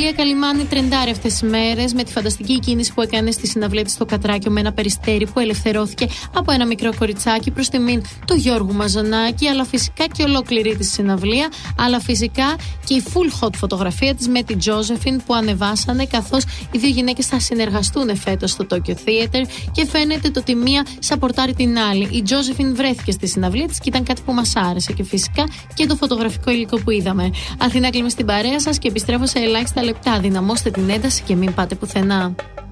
Μαρία Καλιμάνη τρεντάρει αυτές τις μέρες με τη φανταστική κίνηση που έκανε στη συναυλία της στο Κατράκιο με ένα περιστέρι που ελευθερώθηκε από ένα μικρό κοριτσάκι προς τιμήν του Γιώργου Μαζονάκη, αλλά φυσικά και ολόκληρη τη συναυλία, αλλά φυσικά και η full hot φωτογραφία της με την Josephine που ανεβάσανε, καθώς οι δύο γυναίκες θα συνεργαστούν φέτος στο Tokyo Theater και φαίνεται το ότι μία σαπορτάρει την άλλη. Η Josephine βρέθηκε στη συναυλία της και ήταν κάτι που μας άρεσε και φυσικά και το φωτογραφικό υλικό που είδαμε. Αθηνά, κλείνουμε στην παρέα σας και επιστρέφω σε ελάχιστα λεπτά. Δυναμώστε την ένταση και μην πάτε πουθενά.